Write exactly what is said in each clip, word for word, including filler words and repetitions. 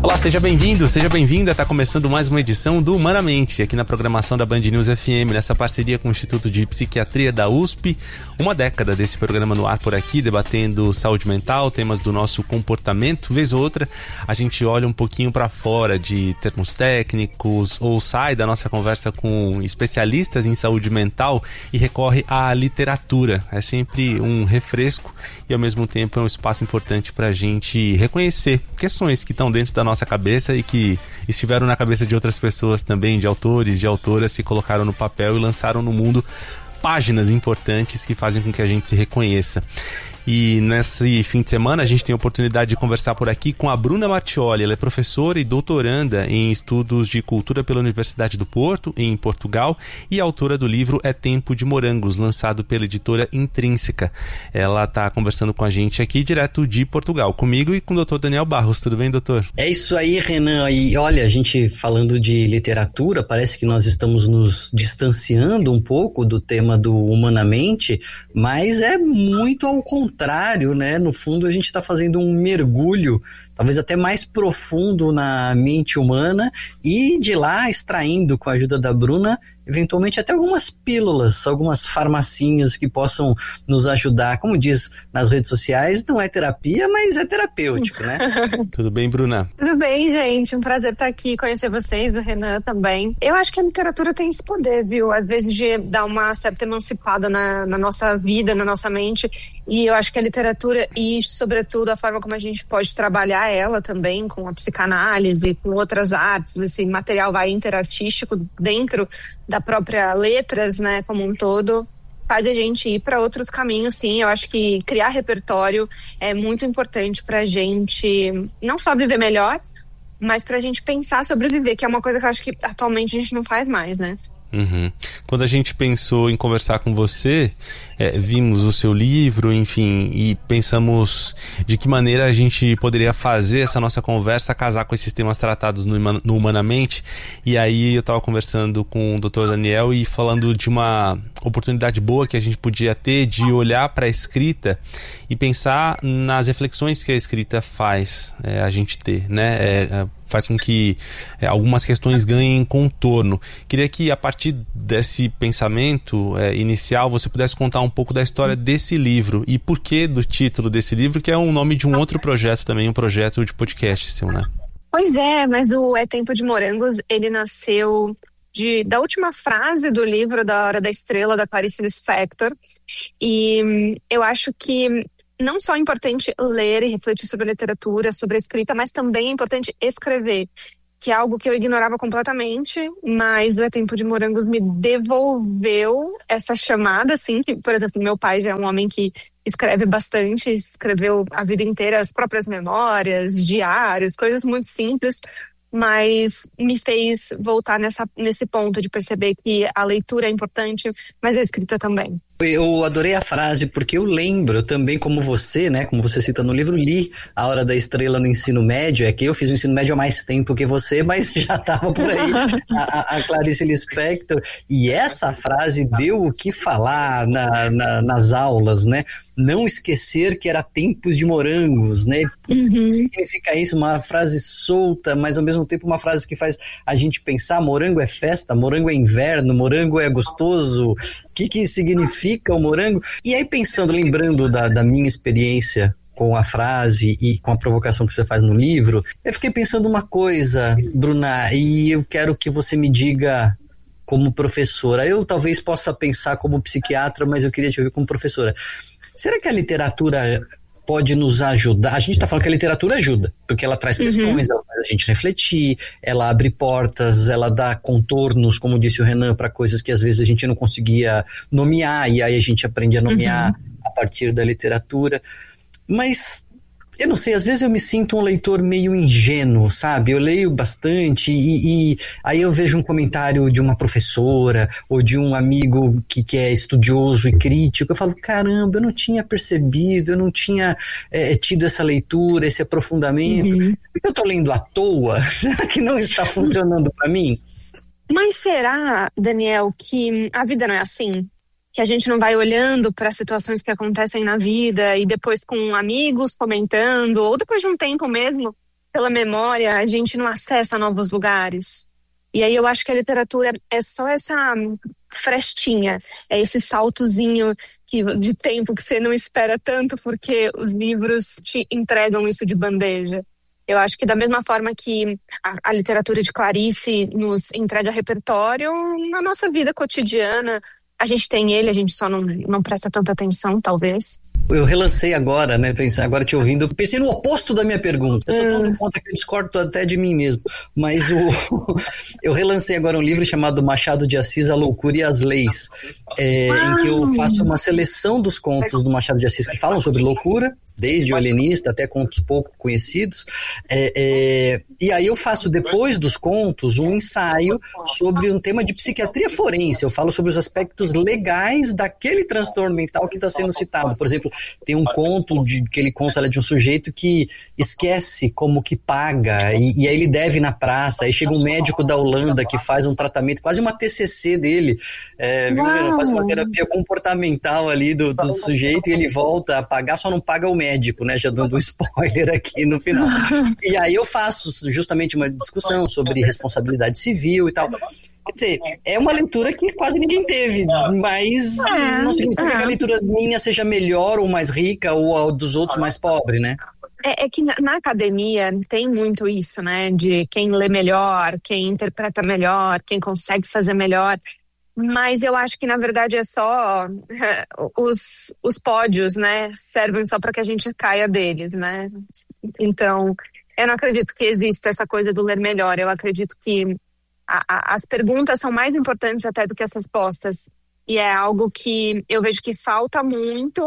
Olá, seja bem-vindo, seja bem-vinda. Está começando mais uma edição do Humanamente, aqui na programação da Band News F M, nessa parceria com o Instituto de Psiquiatria da U S P. Uma década desse programa no ar por aqui, debatendo saúde mental, temas do nosso comportamento. Vez ou outra, a gente olha um pouquinho para fora de termos técnicos ou sai da nossa conversa com especialistas em saúde mental e recorre à literatura. É sempre um refresco e, ao mesmo tempo, é um espaço importante para a gente reconhecer questões que estão dentro da nossa cabeça e que estiveram na cabeça de outras pessoas também, de autores, de autoras que colocaram no papel e lançaram no mundo páginas importantes que fazem com que a gente se reconheça. E nesse fim de semana a gente tem a oportunidade de conversar por aqui com a Bruna Martioli. Ela é professora e doutoranda em estudos de cultura pela Universidade do Porto, em Portugal, e autora do livro É Tempo de Morangos, lançado pela editora Intrínseca. Ela está conversando com a gente aqui direto de Portugal, comigo e com o doutor Daniel Barros. Tudo bem, doutor? É isso aí, Renan. E olha, a gente falando de literatura, parece que nós estamos nos distanciando um pouco do tema do Humanamente, mas é muito ao contrário. contrário, né? No fundo, a gente está fazendo um mergulho, talvez até mais profundo na mente humana e de lá extraindo, com a ajuda da Bruna, eventualmente até algumas pílulas, algumas farmacinhas que possam nos ajudar. Como diz nas redes sociais, não é terapia, mas é terapêutico, né? Tudo bem, Bruna? Tudo bem, gente. Um prazer estar aqui, conhecer vocês, o Renan também. Eu acho que a literatura tem esse poder, viu? Às vezes de dar uma certa emancipada na, na nossa vida, na nossa mente. E eu acho que a literatura e, sobretudo, a forma como a gente pode trabalhar ela também, com a psicanálise, com outras artes, esse material vai interartístico dentro da própria letras, né, como um todo, faz a gente ir para outros caminhos, sim. Eu acho que criar repertório é muito importante para a gente não só viver melhor, mas para a gente pensar sobre viver, que é uma coisa que eu acho que atualmente a gente não faz mais, né? Uhum. Quando a gente pensou em conversar com você, é, vimos o seu livro, enfim, e pensamos de que maneira a gente poderia fazer essa nossa conversa casar com esses temas tratados no, no Humanamente. E aí eu estava conversando com o doutor Daniel e falando de uma oportunidade boa que a gente podia ter de olhar para a escrita e pensar nas reflexões que a escrita faz é, a gente ter, né? É, faz com que é, algumas questões ganhem contorno. Queria que, a partir desse pensamento é, inicial, você pudesse contar um pouco da história desse livro e por que do título desse livro, que é o nome de um outro projeto também, um projeto de podcast seu, né? Pois é, mas o É Tempo de Morangos, ele nasceu de, da última frase do livro Da Hora da Estrela, da Clarice Lispector, e eu acho que não só é importante ler e refletir sobre a literatura, sobre a escrita, mas também é importante escrever, que é algo que eu ignorava completamente, mas o É Tempo de Morangos me devolveu essa chamada, assim, que, por exemplo, meu pai já é um homem que escreve bastante, escreveu a vida inteira as próprias memórias, diários, coisas muito simples, mas me fez voltar nessa, nesse ponto de perceber que a leitura é importante, mas a escrita também. Eu adorei a frase porque eu lembro também, como você, né, como você cita no livro, li A Hora da Estrela no ensino médio. É que eu fiz o ensino médio há mais tempo que você, mas já estava por aí a, a Clarice Lispector, e essa frase deu o que falar na, na, nas aulas, né? Não esquecer que era tempos de morangos, né? Putz, uhum. O que significa isso? Uma frase solta, mas ao mesmo tempo uma frase que faz a gente pensar: morango é festa, morango é inverno, morango é gostoso. O que que significa o morango? E aí, pensando, lembrando da, da minha experiência com a frase e com a provocação que você faz no livro, eu fiquei pensando uma coisa, Bruna, e eu quero que você me diga como professora. Eu talvez possa pensar como psiquiatra, mas eu queria te ouvir como professora. Será que a literatura pode nos ajudar? A gente está falando que a literatura ajuda, porque ela traz questões, uhum. ela faz a gente refletir, ela abre portas, ela dá contornos, como disse o Renan, para coisas que às vezes a gente não conseguia nomear, e aí a gente aprende a nomear uhum. a partir da literatura. Mas eu não sei, às vezes eu me sinto um leitor meio ingênuo, sabe? Eu leio bastante e, e aí eu vejo um comentário de uma professora ou de um amigo que, que é estudioso e crítico. Eu falo, caramba, eu não tinha percebido, eu não tinha é, tido essa leitura, esse aprofundamento. Uhum. Eu tô lendo à toa? Será que não está funcionando para mim? Mas será, Daniel, que a vida não é assim? Que a gente não vai olhando para situações que acontecem na vida e depois com amigos comentando, ou depois de um tempo mesmo, pela memória, a gente não acessa novos lugares. E aí eu acho que a literatura é só essa frestinha, é esse saltozinho que, de tempo que você não espera tanto, porque os livros te entregam isso de bandeja. Eu acho que da mesma forma que a, a literatura de Clarice nos entrega repertório, na nossa vida cotidiana, a gente tem ele, a gente só não, não presta tanta atenção, talvez. Eu relancei agora, né, pensei, agora te ouvindo, pensei no oposto da minha pergunta. Eu sou tão do contra que eu discordo até de mim mesmo. Mas o, eu relancei agora um livro chamado Machado de Assis, A Loucura e as Leis, é, em que eu faço uma seleção dos contos do Machado de Assis que falam sobre loucura, desde o alienista até contos pouco conhecidos. É, é, e aí eu faço, depois dos contos, um ensaio sobre um tema de psiquiatria forense. Eu falo sobre os aspectos legais daquele transtorno mental que está sendo citado. Por exemplo, tem um conto de, que ele conta é de um sujeito que esquece como que paga e, e aí ele deve na praça, aí chega um médico da Holanda que faz um tratamento, quase uma T C C dele, é, viu, faz uma terapia comportamental ali do, do sujeito e ele volta a pagar, só não paga o médico, né, já dando um spoiler aqui no final. E aí eu faço justamente uma discussão sobre responsabilidade civil e tal. Quer dizer, é uma leitura que quase ninguém teve, mas é, não significa é. que a leitura minha seja melhor ou mais rica ou a dos outros mais pobre, né? É, é que na, na academia tem muito isso, né? De quem lê melhor, quem interpreta melhor, quem consegue fazer melhor. Mas eu acho que, na verdade, é só os, os pódios, né? Servem só para que a gente caia deles, né? Então, eu não acredito que exista essa coisa do ler melhor. Eu acredito que a, a, as perguntas são mais importantes até do que as respostas. E é algo que eu vejo que falta muito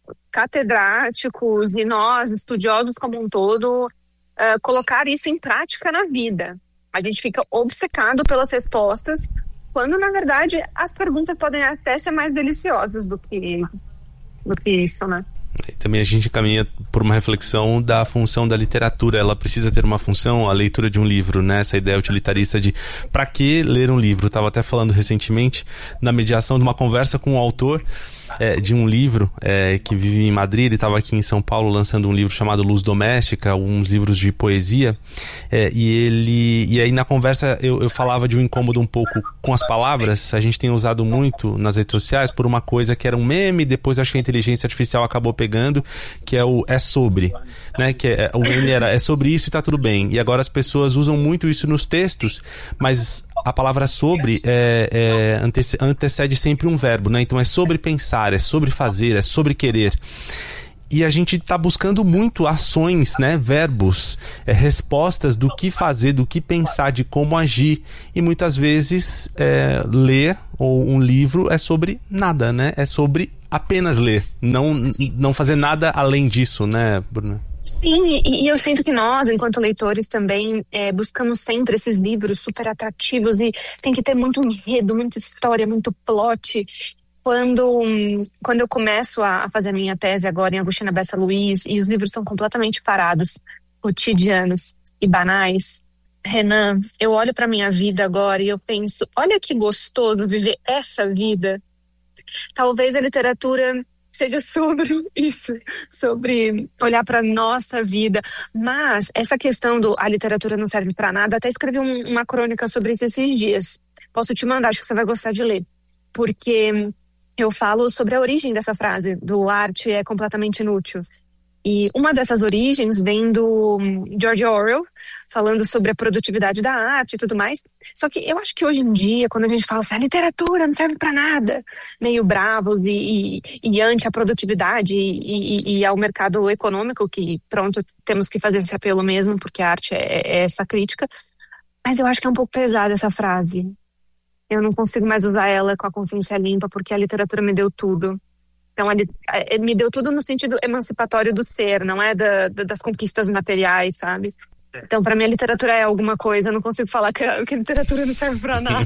catedráticos e nós, estudiosos como um todo, uh, colocar isso em prática na vida. A gente fica obcecado pelas respostas, quando, na verdade, as perguntas podem até ser mais deliciosas do que, do que isso, né? E também a gente caminha por uma reflexão da função da literatura. Ela precisa ter uma função, a leitura de um livro, né? Essa ideia utilitarista de para que ler um livro. Estava até falando recentemente na mediação de uma conversa com um autor é, de um livro é, que vive em Madrid. Ele estava aqui em São Paulo lançando um livro chamado Luz Doméstica, alguns livros de poesia, é, e ele e aí na conversa eu, eu falava de um incômodo um pouco com as palavras. A gente tem usado muito nas redes sociais por uma coisa que era um meme, depois acho que a inteligência artificial acabou pegando, que é o é sobre, né? Que é, o meme era é sobre isso e tá tudo bem. E agora as pessoas usam muito isso nos textos, mas a palavra sobre é, é, antece, antecede sempre um verbo, né? Então é sobre pensar, é sobre fazer, é sobre querer. E a gente está buscando muito ações, né? Verbos, é, respostas do que fazer, do que pensar, de como agir. E muitas vezes é, ler ou um livro é sobre nada, né? É sobre apenas ler, não, não fazer nada além disso, né, Bruna? Sim, e, e eu sinto que nós, enquanto leitores, também é, buscamos sempre esses livros super atrativos e tem que ter muito enredo, muita história, muito plot. Quando, quando eu começo a fazer a minha tese agora em Agostina Bessa Luiz e os livros são completamente parados, cotidianos e banais, Renan, eu olho para minha vida agora e eu penso, olha que gostoso viver essa vida. Talvez a literatura seja sobre isso, sobre olhar para nossa vida, mas essa questão do a literatura não serve para nada, até escrevi um, uma crônica sobre isso esses dias. Posso te mandar, acho que você vai gostar de ler, porque eu falo sobre a origem dessa frase, do arte é completamente inútil. E uma dessas origens vem do George Orwell, falando sobre a produtividade da arte e tudo mais. Só que eu acho que hoje em dia, quando a gente fala assim, a literatura não serve para nada, meio bravos e, e, e anti a produtividade e, e, e ao mercado econômico, que pronto, temos que fazer esse apelo mesmo, porque a arte é, é essa crítica. Mas eu acho que é um pouco pesada essa frase. Eu não consigo mais usar ela com a consciência limpa, porque a literatura me deu tudo. Então, ele, ele me deu tudo no sentido emancipatório do ser, não é da, da, das conquistas materiais, sabe? Então, para mim, a literatura é alguma coisa. Eu não consigo falar que a, que a literatura não serve para nada.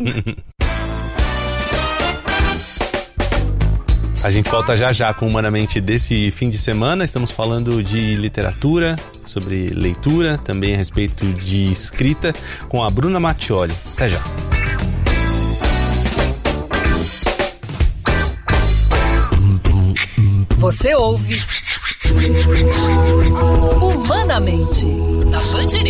A gente volta já já com Humanamente desse fim de semana. Estamos falando de literatura, sobre leitura, também a respeito de escrita, com a Bruna Mattioli. Até já. Você ouve Humanamente, da Band